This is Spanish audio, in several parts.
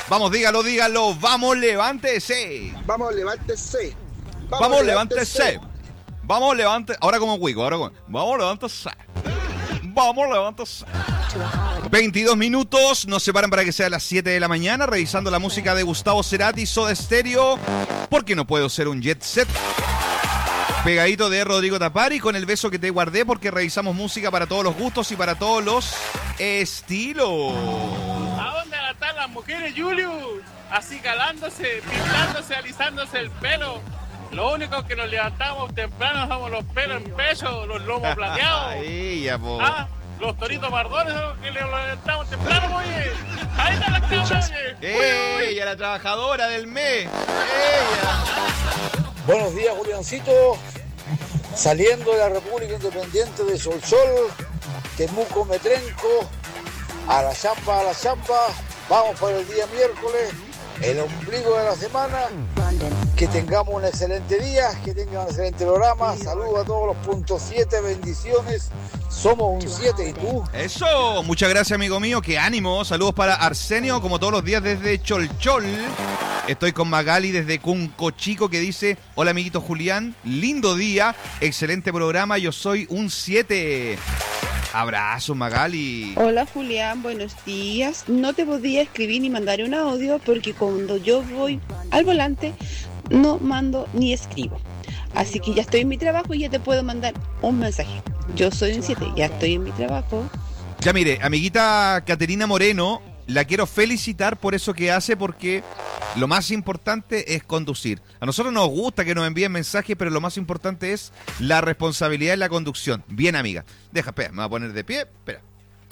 Vamos, dígalo, dígalo. Vamos, levántese. Vamos, levántese. Vamos, levántese. Vamos, levántese. Ahora como Cuico, Vamos, levántese. Vamos, levántese. 22 minutos, nos separan para que sea las 7 de la mañana, revisando la música de Gustavo Cerati, Soda Stereo, porque no puedo ser un jet set. Pegadito de Rodrigo Tapari, con el beso que te guardé, porque revisamos música para todos los gustos y para todos los estilos. ¿A dónde están las mujeres, Julius? Así calándose, pintándose, alisándose el pelo. Lo único que nos levantamos temprano somos los pelos en pecho, los lomos plateados. Ay, ya, po. Los toritos mardones son los que le levantamos temprano, oye. Ahí está la cabra, oye. Ella, la trabajadora del mes. Ella. Buenos días, Juliancito. Saliendo de la República Independiente de Solsol, Temuco, Metrenco, a la chamba. Vamos para el día miércoles, el ombligo de la semana. Que tengamos un excelente día, que tengan un excelente programa. Saludos a todos los puntos 7, bendiciones. Somos un 7, ¿y tú? Eso, muchas gracias, amigo mío, qué ánimo. Saludos para Arsenio, como todos los días desde Cholchol. Estoy con Magali desde Cunco Chico, que dice: hola, amiguito Julián, lindo día, excelente programa, yo soy un 7. Abrazo, Magali. Hola, Julián, buenos días. No te podía escribir ni mandar un audio porque cuando yo voy al volante no mando ni escribo. Así que ya estoy en mi trabajo y ya te puedo mandar un mensaje. Yo soy un 7, ya estoy en mi trabajo. Ya mire, amiguita Caterina Moreno, la quiero felicitar por eso que hace, porque lo más importante es conducir. A nosotros nos gusta que nos envíen mensajes, pero lo más importante es la responsabilidad en la conducción. Bien, amiga. Deja, espera, me voy a poner de pie. Espera.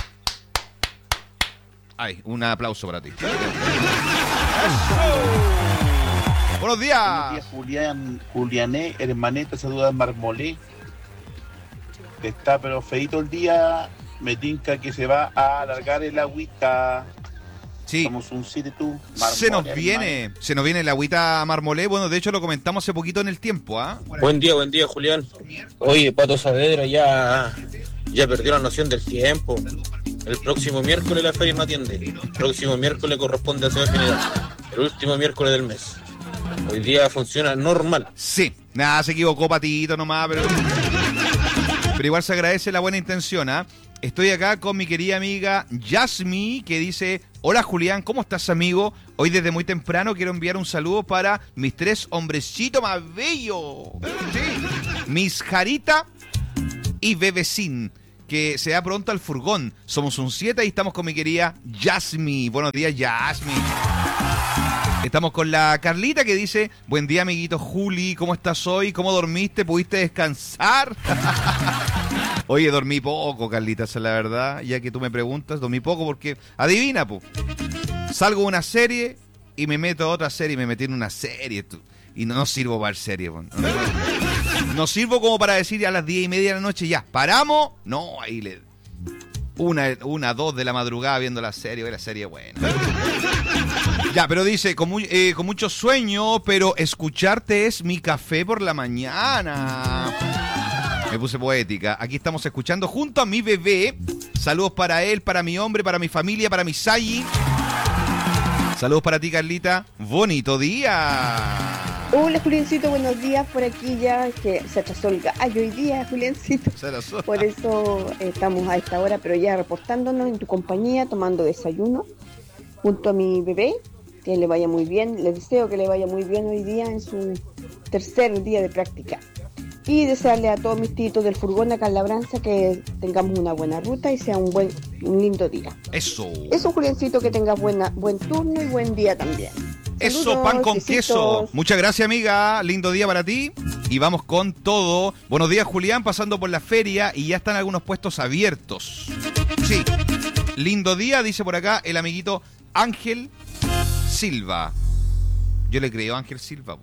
Ay, un aplauso para ti. Buenos días. Buenos días, Juliané, hermaneta, saluda a Marmolé. Está pero feito el día, me tinca que se va a alargar el agüita. Sí. Somos un 7 tú. Se nos viene el agüita Marmolé. Bueno, de hecho lo comentamos hace poquito en el tiempo, ¿ah? Buen día, Julián. Oye, Pato Saavedra ya perdió la noción del tiempo. El próximo miércoles la feria no atiende. El próximo miércoles corresponde a Aseo General. El último miércoles del mes. Hoy día funciona normal. Sí, nada, se equivocó Patito nomás, pero igual se agradece la buena intención, ¿ah? Estoy acá con mi querida amiga Yasmi, que dice: hola Julián, ¿cómo estás, amigo? Hoy desde muy temprano quiero enviar un saludo para mis 3 hombrecitos más bellos. Sí. Miss Jarita y Bebecín, que se da pronto al furgón. Somos un 7 y estamos con mi querida Yasmi. Buenos días, Yasmi. Estamos con la Carlita, que dice: buen día, amiguito Juli, ¿cómo estás hoy? ¿Cómo dormiste? ¿Pudiste descansar? Oye, dormí poco, Carlita, esa es la verdad. Ya que tú me preguntas, dormí poco porque, adivina, po, salgo de una serie y me meto a otra serie y me metí en una serie. Y no sirvo para serie, po. No sirvo como para decir a las 10:30 de la noche, ya, ¿paramos? No, ahí le... Una, 2 de la madrugada viendo la serie buena. Ya, pero dice, con mucho sueño, pero escucharte es mi café por la mañana. Me puse poética. Aquí estamos escuchando junto a mi bebé. Saludos para él, para mi hombre, para mi familia, para mi Sayi. Saludos para ti, Carlita. Bonito día. Hola, Juliancito, buenos días. Por aquí ya que se atrasó el gallo hoy día, Juliancito. Se atrasó. Por eso estamos a esta hora, pero ya reportándonos en tu compañía, tomando desayuno junto a mi bebé. Que le vaya muy bien. Les deseo que le vaya muy bien hoy día en su tercer día de práctica. Y desearle a todos mis titos del furgón acá en Labranza que tengamos una buena ruta y sea un lindo día. Eso, Juliancito, que tengas buen turno y buen día también. Eso, saludos, pan con besitos. queso. Muchas gracias, amiga. Lindo día para ti. Y vamos con todo. Buenos días, Julián. Pasando por la feria y ya están algunos puestos abiertos. Sí. Lindo día, dice por acá el amiguito Ángel Silva. Yo le creo a Ángel Silva.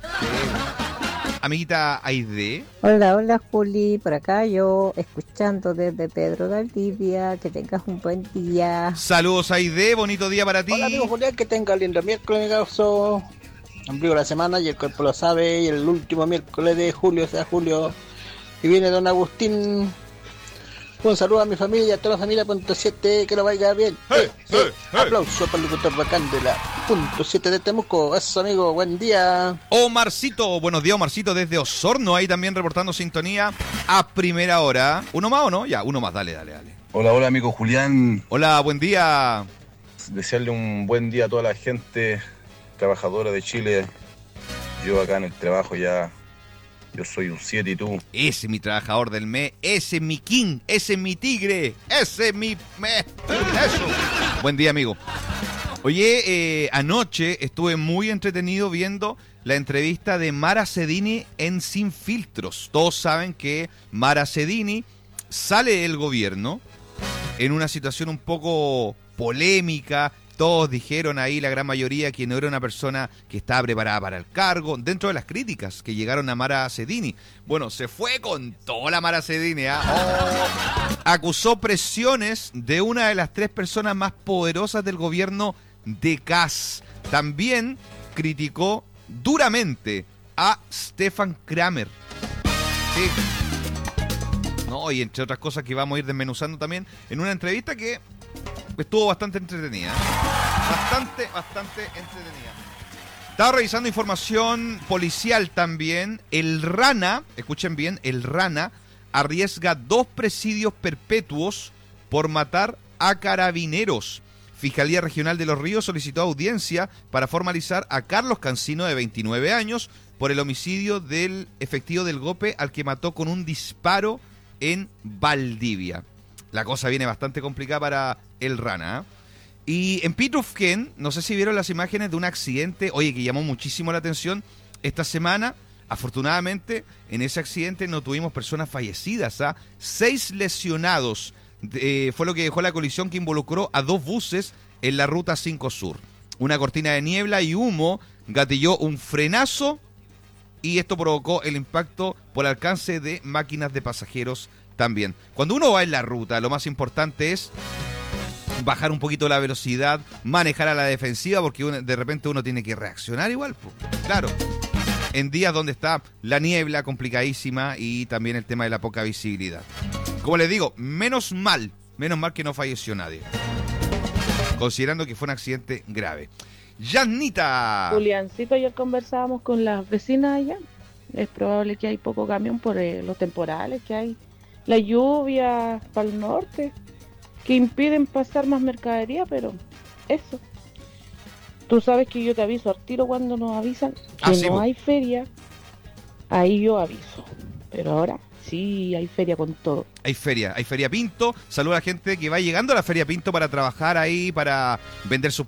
Amiguita Aide. Hola Juli, por acá yo escuchando desde Pedro Valdivia, que tengas un buen día. Saludos Aide, bonito día para ti. Hola amigo Julián, que tenga lindo miércoles, causo. Ombligo de la semana y el cuerpo lo sabe, y el último miércoles de julio, sea julio. Y viene don Agustín Un saludo a mi familia, a toda la familia punto 7, que lo vaya bien. Aplauso para el locutor bacán de la punto 7 de Temuco. Eso, amigo, buen día. Omarcito, buenos días, Omarcito, desde Osorno, ahí también reportando sintonía a primera hora. ¿Uno más o no? Ya, uno más, dale. Hola, amigo Julián. Hola, buen día. Desearle un buen día a toda la gente trabajadora de Chile. Yo acá en el trabajo ya, yo soy un 7 y tú. Ese es mi trabajador del mes, ese es mi king, ese es mi tigre, ese es mi... Eso. Buen día, amigo. Oye, anoche estuve muy entretenido viendo la entrevista de Mara Cedini en Sin Filtros. Todos saben que Mara Cedini sale del gobierno en una situación un poco polémica. Todos dijeron ahí, la gran mayoría, que no era una persona que estaba preparada para el cargo, dentro de las críticas que llegaron a Mara Cedini. Bueno, se fue con toda la Mara Cedini, ¿eh? Acusó presiones de una de las 3 personas más poderosas del gobierno de Kass. También criticó duramente a Stefan Kramer. Sí. No, y entre otras cosas que vamos a ir desmenuzando también en una entrevista que estuvo bastante entretenida. Bastante entretenida. Estaba revisando información policial también. El Rana, escuchen bien, el Rana arriesga 2 presidios perpetuos por matar a carabineros. Fiscalía Regional de Los Ríos solicitó audiencia para formalizar a Carlos Cancino, de 29 años, por el homicidio del efectivo del GOPE al que mató con un disparo en Valdivia. La cosa viene bastante complicada para el Rana, ¿eh? Y en Pitufquén, no sé si vieron las imágenes de un accidente, oye, que llamó muchísimo la atención esta semana. Afortunadamente, en ese accidente no tuvimos personas fallecidas, ¿ah? 6 lesionados. Fue lo que dejó la colisión que involucró a 2 buses en la Ruta 5 Sur. Una cortina de niebla y humo gatilló un frenazo y esto provocó el impacto por alcance de máquinas de pasajeros también. Cuando uno va en la ruta, lo más importante es bajar un poquito la velocidad, manejar a la defensiva, porque de repente uno tiene que reaccionar igual, pues. Claro. En días donde está la niebla complicadísima y también el tema de la poca visibilidad. Como les digo, menos mal que no falleció nadie, considerando que fue un accidente grave. Yasnita. Juliancito, ayer conversábamos con las vecinas allá. Es probable que hay poco camión por los temporales que hay. La lluvia para el norte, que impiden pasar más mercadería, pero eso. Tú sabes que yo te aviso al tiro cuando nos avisan que sí, no hay feria. Ahí yo aviso. Pero ahora sí hay feria con todo. Hay Feria Pinto. Saluda a la gente que va llegando a la Feria Pinto para trabajar ahí, para vender sus